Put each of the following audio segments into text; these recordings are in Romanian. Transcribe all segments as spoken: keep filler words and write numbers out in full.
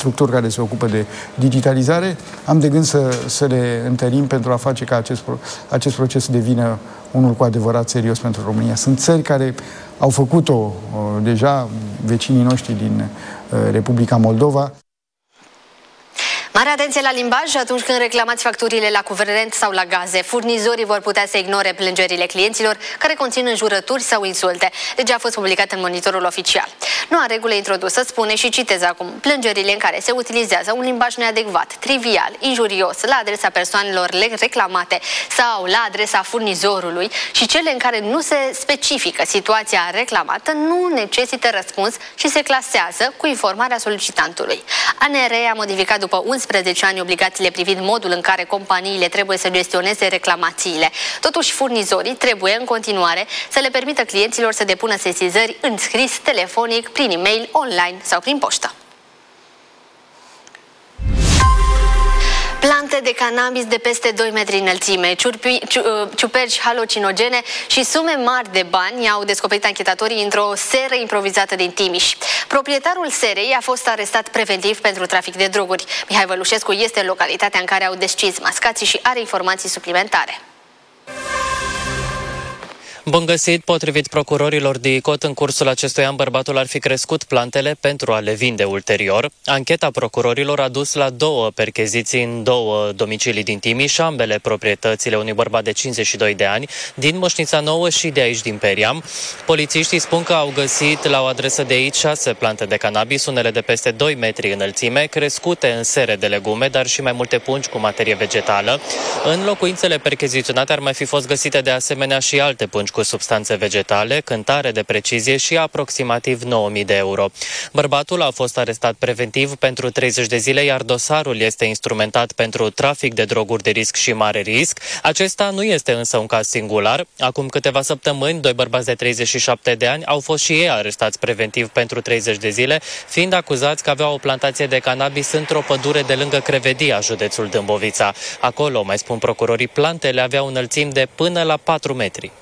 structuri care se ocupă de digitalizare. Am de gând să, să le întărim pentru a face ca acest, acest proces să devină unul cu adevărat serios pentru România. Sunt țări care au făcut-o deja, vecinii noștri din Republica Moldova. Mare atenție la limbaj atunci când reclamați facturile la curent sau la gaze. Furnizorii vor putea să ignore plângerile clienților care conțin înjurături sau insulte. Legea a fost publicată în Monitorul Oficial. Noua regulă introdusă spune, și citez acum, plângerile în care se utilizează un limbaj neadecvat, trivial, injurios la adresa persoanelor reclamate sau la adresa furnizorului și cele în care nu se specifică situația reclamată nu necesită răspuns și se clasează cu informarea solicitantului. A N R a modificat după unsprezece ani obligațiile privind modul în care companiile trebuie să gestioneze reclamațiile. Totuși, furnizorii trebuie în continuare să le permită clienților să depună sesizări în scris, telefonic, prin e-mail, online sau prin poștă. Plante de cannabis de peste doi metri înălțime, ciurpi, ciuperci halucinogene și sume mari de bani au descoperit anchetatorii într-o seră improvizată din Timiș. Proprietarul serei a fost arestat preventiv pentru trafic de droguri. Mihai Vălușescu este în localitatea în care au descis mascații și are informații suplimentare. Bun găsit, potrivit procurorilor de I C O T, în cursul acestui an bărbatul ar fi crescut plantele pentru a le vinde ulterior. Ancheta procurorilor a dus la două percheziții în două domicilii din Timiș, ambele proprietățile unui bărbat de cincizeci și doi de ani, din Mășnița Nouă și de aici din Periam. Polițiștii spun că au găsit la o adresă de aici șase plante de cannabis, unele de peste doi metri înălțime, crescute în sere de legume, dar și mai multe pungi cu materie vegetală. În locuințele percheziționate ar mai fi fost găsite de asemenea și alte pungi cu substanțe vegetale, cântare de precizie și aproximativ nouă mii de euro. Bărbatul a fost arestat preventiv pentru treizeci de zile, iar dosarul este instrumentat pentru trafic de droguri de risc și mare risc. Acesta nu este însă un caz singular. Acum câteva săptămâni, doi bărbați de treizeci și șapte de ani au fost și ei arestați preventiv pentru treizeci de zile, fiind acuzați că aveau o plantație de cannabis într-o pădure de lângă Crevedia, județul Dâmbovița. Acolo, mai spun procurorii, plantele aveau înălțimi de până la patru metri.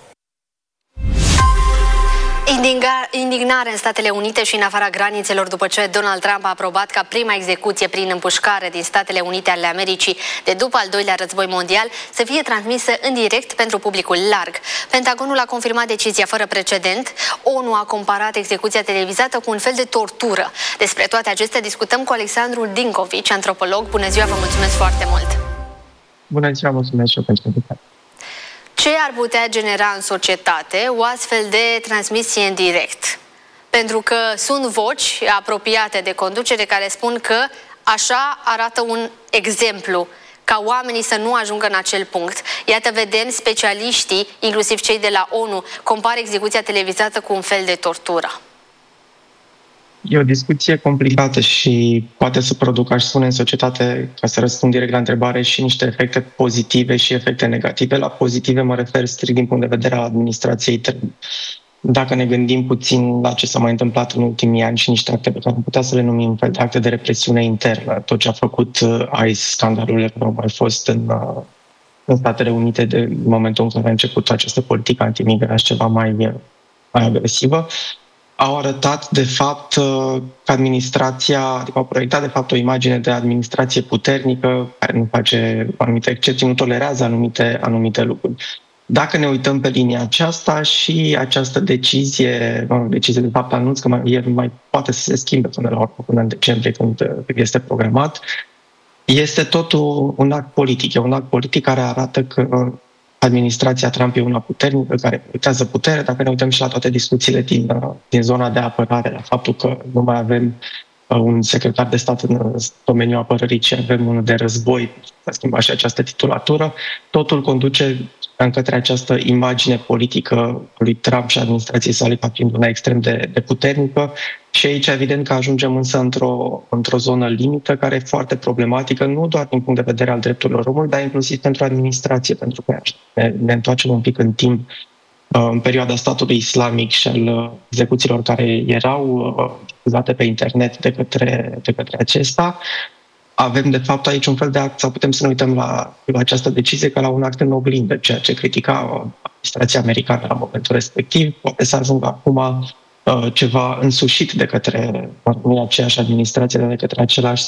Indignare în Statele Unite și în afara granițelor după ce Donald Trump a aprobat ca prima execuție prin împușcare din Statele Unite ale Americii de după al doilea război mondial să fie transmisă în direct pentru publicul larg. Pentagonul a confirmat decizia fără precedent. O Nu a comparat execuția televizată cu un fel de tortură. Despre toate acestea discutăm cu Alexandru Dincovici, antropolog. Bună ziua, vă mulțumesc foarte mult! Bună ziua, mulțumesc și eu pentru invitație. Ce ar putea genera în societate o astfel de transmisie în direct? Pentru că sunt voci apropiate de conducere care spun că așa arată un exemplu, ca oamenii să nu ajungă în acel punct. Iată, vedem, specialiștii, inclusiv cei de la ONU, compară execuția televizată cu un fel de tortură. E o discuție complicată și poate să producă, aș spune, în societate, ca să răspund direct la întrebare, și niște efecte pozitive și efecte negative. La pozitive mă refer strict din punct de vedere al administrației. Dacă ne gândim puțin la ce s-a mai întâmplat în ultimii ani și niște acte pe care am putea să le numim fel de acte de represiune internă, tot ce a făcut I C E, scandalurile care au mai fost în, în Statele Unite de în momentul în care a început această politică antimigrație ceva mai, mai agresivă, au arătat, de fapt, că administrația, adică au proiectat, de fapt, o imagine de administrație puternică, care nu face anumite excepții, nu tolerează anumite, anumite lucruri. Dacă ne uităm pe linia aceasta și această decizie, nu, decizie, de fapt, anunț că mai, el mai poate să se schimbe până la urmă, până în decembrie, când este programat, este totul un act politic. E un act politic care arată că administrația Trump e una puternică, care proiectează putere. Dacă ne uităm și la toate discuțiile din, din zona de apărare, la faptul că nu mai avem un secretar de stat în domeniul apărării, ci avem unul de război, s-a schimbat și această titulatură, totul conduce către această imagine politică lui Trump și administrației sale ca fiind una extrem de, de puternică. Și aici, evident că ajungem însă într-o, într-o zonă limită care e foarte problematică, nu doar din punct de vedere al drepturilor omului, dar inclusiv pentru administrație, pentru că ne, ne întoarcem un pic în timp, în perioada statului islamic și al execuțiilor care erau difuzate pe internet de către, de către acesta. Avem, de fapt, aici un fel de act, sau putem să ne uităm la, la această decizie ca la un act în oglindă, ceea ce critica administrația americană la momentul respectiv. Poate să ajungă acum uh, ceva însușit de către aceeași administrație, de către același